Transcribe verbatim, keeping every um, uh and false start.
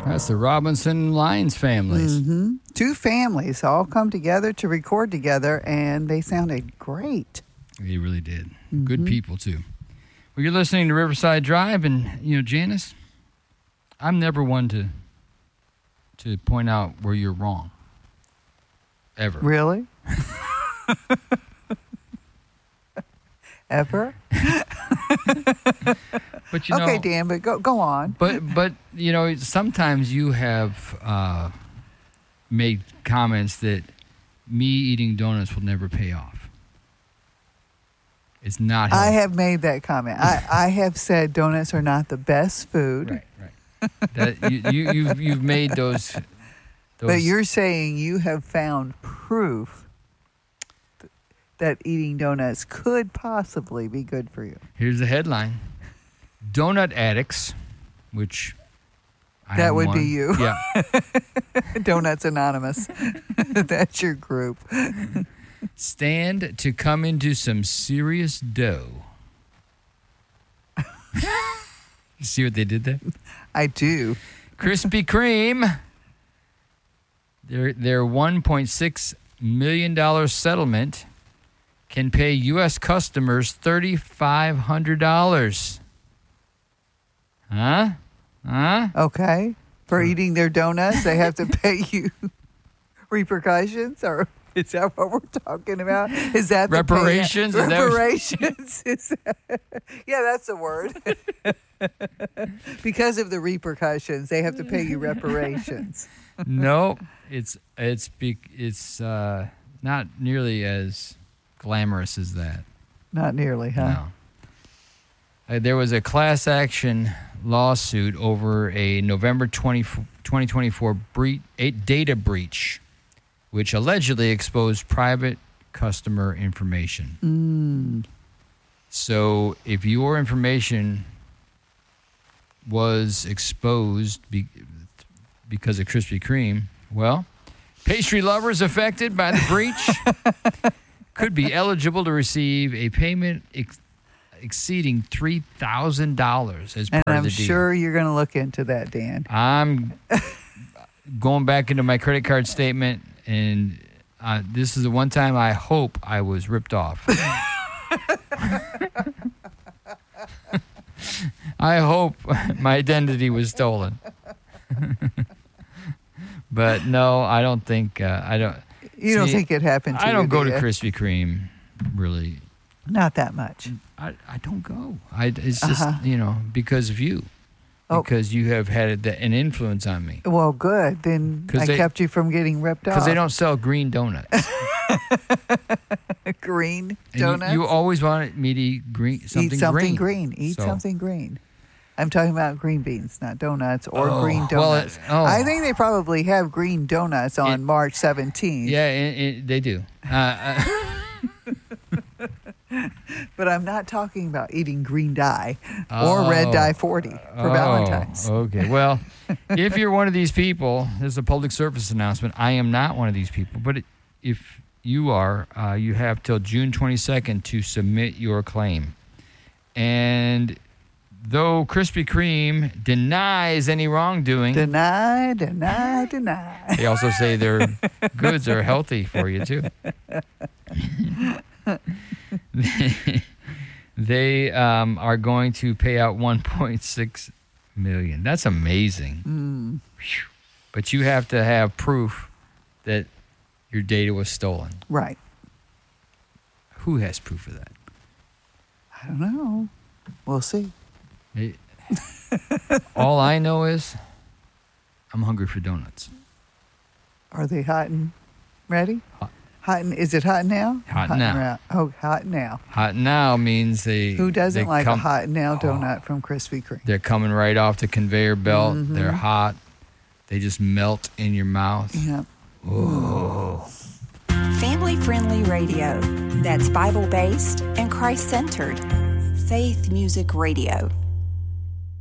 That's the Robinson Lyons families. Mm-hmm. Two families all come together to record together, and they sounded great. They really did. Mm-hmm. Good people, too. Well, you're listening to Riverside Drive, and, you know, Janice, I'm never one to to point out where you're wrong. Ever. Really? Ever? But you know, okay, Dan, but go go on. But but you know, sometimes you have uh, made comments that me eating donuts will never pay off. It's not healthy. I have made that comment. I, I have said donuts are not the best food. Right, right. That you, you you've you've made those, those. But you're saying you have found proof th- that eating donuts could possibly be good for you. Here's the headline. Donut addicts, which I that am would one. be you. Yeah. Donuts Anonymous. That's your group. Stand to come into some serious dough. You see what they did there? I do. Krispy Kreme, their their one point six million dollars settlement can pay U S customers three thousand five hundred dollars. Huh? Huh? Okay. For eating their donuts, they have to pay you repercussions, or is that what we're talking about? Is that the reparations? Pay- Is that reparations? Is that, yeah, that's the word. Because of the repercussions, they have to pay you reparations. No, it's it's be, it's uh, not nearly as glamorous as that. Not nearly, huh? No. Uh, there was a class action lawsuit over a November twentieth, twenty twenty-four bre- a data breach, which allegedly exposed private customer information. Mm. So if your information was exposed be- because of Krispy Kreme, well, pastry lovers affected by the breach could be eligible to receive a payment ex- exceeding three thousand dollars as part and of the I'm deal. sure you're going to look into that, Dan. I'm going back into my credit card statement, and uh, this is the one time I hope I was ripped off. I hope my identity was stolen. But no, I don't think uh, I don't. You don't see, think it happened to you? I don't go do to you? Krispy Kreme, really. Not that much. I, I don't go. I, it's just, Uh-huh. you know, because of you. Oh. Because you have had a, an influence on me. Well, good. Then I they, kept you from getting ripped off. Because they don't sell green donuts. Green And donuts? You, you always wanted me to eat green, something, Eat something green. green. Eat So- something green. I'm talking about green beans, not donuts or Oh, green well, donuts. it- oh. I think they probably have green donuts on It- March seventeenth. Yeah, it, it, they do. Uh, uh, But I'm not talking about eating green dye or Oh. red dye forty for oh, Valentine's. Okay. Well, if you're one of these people, this is a public service announcement. I am not one of these people. But it, if you are, uh, you have till June twenty-second to submit your claim. And though Krispy Kreme denies any wrongdoing, Deny, deny, deny. they also say their goods are healthy for you, too. They um, are going to pay out one point six million dollars. That's amazing. Mm. Whew. But you have to have proof that your data was stolen. Right. Who has proof of that? I don't know. We'll see. It- all I know is I'm hungry for donuts. Are they hot and ready? Hot. Hot and, is it hot now? Hot and now. ra- Oh, hot now. Hot now means they. Who doesn't they like come, a hot and now Oh. donut from Krispy Kreme? They're coming right off the conveyor belt. Mhm. They're hot. They just melt in your mouth. Yeah. Oh. Family-friendly radio that's Bible-based and Christ-centered. Faith Music Radio.